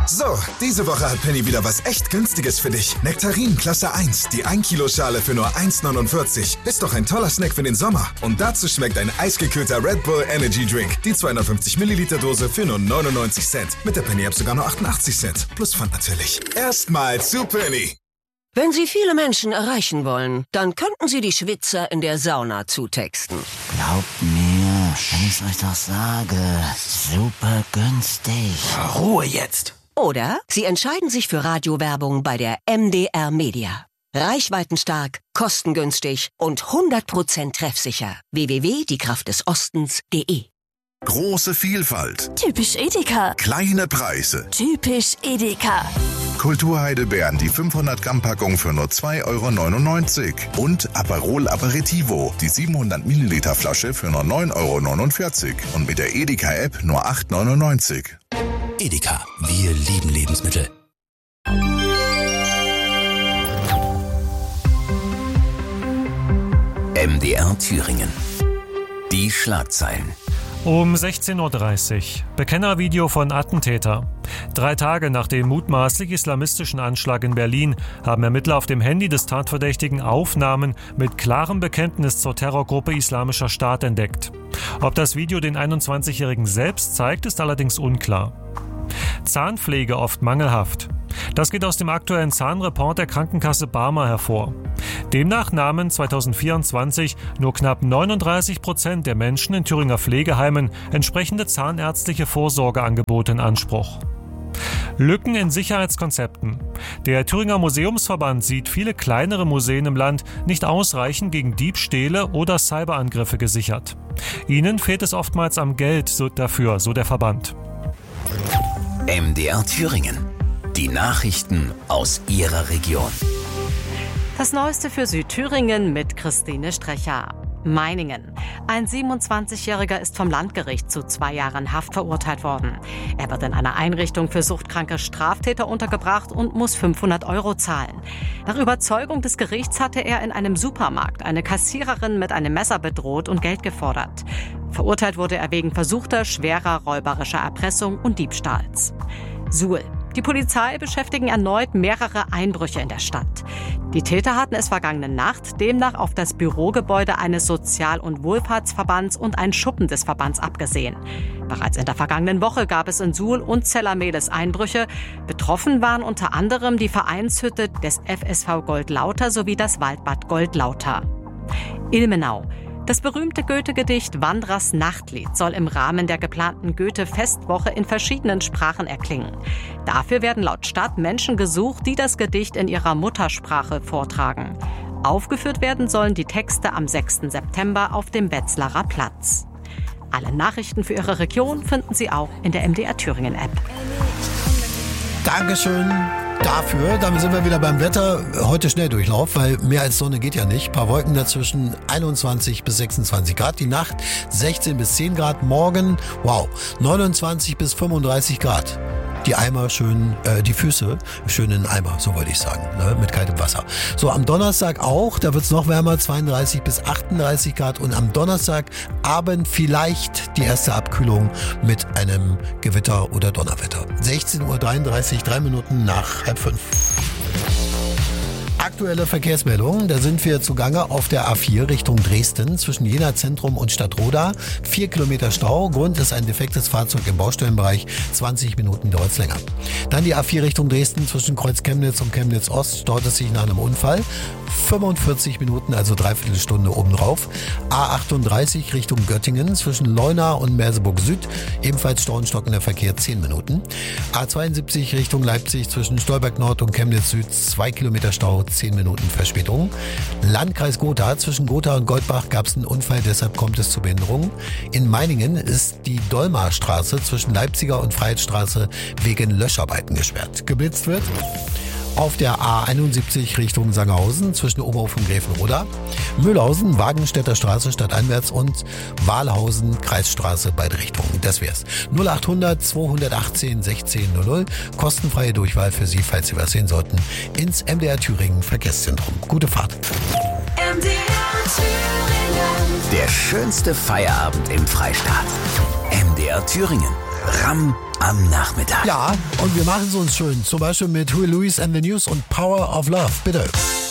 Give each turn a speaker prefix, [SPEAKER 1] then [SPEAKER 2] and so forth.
[SPEAKER 1] So, diese Woche hat Penny wieder was echt Günstiges für dich. Nektarinen Klasse 1, die 1 Kilo Schale für nur 1,49. Ist doch ein toller Snack für den Sommer. Und dazu schmeckt ein eisgekühlter Red Bull Energy Drink. Die 250 Milliliter Dose für nur 99 Cent. Mit der Penny App sogar nur 88 Cent. Plus Pfand natürlich. Erstmal zu Penny.
[SPEAKER 2] Wenn Sie viele Menschen erreichen wollen, dann könnten Sie die Schwitzer in der Sauna zutexten.
[SPEAKER 3] Glaubt mir, wenn ich euch doch sage, super günstig.
[SPEAKER 4] Ruhe jetzt.
[SPEAKER 2] Oder Sie entscheiden sich für Radiowerbung bei der MDR Media. Reichweitenstark, kostengünstig und 100% treffsicher. www.diekraftdesostens.de.
[SPEAKER 5] Große Vielfalt.
[SPEAKER 6] Typisch Edeka.
[SPEAKER 5] Kleine Preise.
[SPEAKER 6] Typisch Edeka.
[SPEAKER 5] Kulturheidelbeeren, die 500 Gramm Packung für nur 2,99 € und Aperol Aperitivo, die 700 Milliliter Flasche für nur 9,49 € und mit der Edeka App nur 8,99 €.
[SPEAKER 4] Edeka, wir lieben Lebensmittel.
[SPEAKER 7] MDR Thüringen. Die Schlagzeilen.
[SPEAKER 8] Um 16:30 Uhr. Bekennervideo von Attentäter. 3 Tage nach dem mutmaßlich islamistischen Anschlag in Berlin haben Ermittler auf dem Handy des Tatverdächtigen Aufnahmen mit klarem Bekenntnis zur Terrorgruppe Islamischer Staat entdeckt. Ob das Video den 21-Jährigen selbst zeigt, ist allerdings unklar. Zahnpflege oft mangelhaft. Das geht aus dem aktuellen Zahnreport der Krankenkasse Barmer hervor. Demnach nahmen 2024 nur knapp 39% der Menschen in Thüringer Pflegeheimen entsprechende zahnärztliche Vorsorgeangebote in Anspruch. Lücken in Sicherheitskonzepten. Der Thüringer Museumsverband sieht viele kleinere Museen im Land nicht ausreichend gegen Diebstähle oder Cyberangriffe gesichert. Ihnen fehlt es oftmals am Geld dafür, so der Verband.
[SPEAKER 7] MDR Thüringen. Die Nachrichten aus Ihrer Region.
[SPEAKER 9] Das Neueste für Südthüringen mit Christine Strecher. Meiningen. Ein 27-Jähriger ist vom Landgericht zu 2 Jahren Haft verurteilt worden. Er wird in einer Einrichtung für suchtkranke Straftäter untergebracht und muss 500 € zahlen. Nach Überzeugung des Gerichts hatte er in einem Supermarkt eine Kassiererin mit einem Messer bedroht und Geld gefordert. Verurteilt wurde er wegen versuchter, schwerer räuberischer Erpressung und Diebstahls. Suhl. Die Polizei beschäftigen erneut mehrere Einbrüche in der Stadt. Die Täter hatten es vergangene Nacht demnach auf das Bürogebäude eines Sozial- und Wohlfahrtsverbands und ein Schuppen des Verbands abgesehen. Bereits in der vergangenen Woche gab es in Suhl und Zellermeles Einbrüche. Betroffen waren unter anderem die Vereinshütte des FSV Goldlauter sowie das Waldbad Goldlauter. Ilmenau. Das berühmte Goethe-Gedicht Wanderers Nachtlied soll im Rahmen der geplanten Goethe-Festwoche in verschiedenen Sprachen erklingen. Dafür werden laut Stadt Menschen gesucht, die das Gedicht in ihrer Muttersprache vortragen. Aufgeführt werden sollen die Texte am 6. September auf dem Wetzlarer Platz. Alle Nachrichten für Ihre Region finden Sie auch in der MDR Thüringen App.
[SPEAKER 10] Dankeschön dafür. Damit sind wir wieder beim Wetter. Heute Schnelldurchlauf, weil mehr als Sonne geht ja nicht. Ein paar Wolken dazwischen, 21 bis 26 Grad. Die Nacht 16 bis 10 Grad. Morgen, 29 bis 35 Grad. Die Eimer schön, die Füße schön in den Eimer, so wollte ich sagen, ne, mit kaltem Wasser. So, am Donnerstag auch, da wird es noch wärmer, 32 bis 38 Grad. Und am Donnerstagabend vielleicht die erste Abkühlung mit einem Gewitter oder Donnerwetter. 16:33 Uhr, 3 Minuten nach 4:30. Aktuelle Verkehrsmeldungen, da sind wir zugange auf der A4 Richtung Dresden zwischen Jena Zentrum und Stadtroda. 4 Kilometer Stau, Grund ist ein defektes Fahrzeug im Baustellenbereich, 20 Minuten dauert es länger. Dann die A4 Richtung Dresden zwischen Kreuz Chemnitz und Chemnitz Ost, staut es sich nach einem Unfall. 45 Minuten, also dreiviertel Stunde obendrauf. A38 Richtung Göttingen zwischen Leuna und Merseburg Süd, ebenfalls stauenstockender Verkehr, 10 Minuten. A72 Richtung Leipzig zwischen Stolberg Nord und Chemnitz Süd, 2 Kilometer Stau, 10 Minuten Verspätung. Landkreis Gotha, zwischen Gotha und Goldbach gab es einen Unfall, deshalb kommt es zu Behinderungen. In Meiningen ist die Dolmarstraße zwischen Leipziger und Freiheitsstraße wegen Löscharbeiten gesperrt. Geblitzt wird auf der A71 Richtung Sangerhausen zwischen Oberhof und Gräfenroda, Mühlhausen, Wagenstädter Straße stadteinwärts und Wahlhausen, Kreisstraße, beide Richtungen. Das wär's. 0800 218 1600, kostenfreie Durchwahl für Sie, falls Sie was sehen sollten, ins MDR Thüringen Verkehrszentrum. Gute Fahrt.
[SPEAKER 7] MDR Thüringen. Der schönste Feierabend im Freistaat. MDR Thüringen. Ram am Nachmittag.
[SPEAKER 10] Ja, und wir machen es uns schön. Zum Beispiel mit Huey Lewis and the News und Power of Love. Bitte.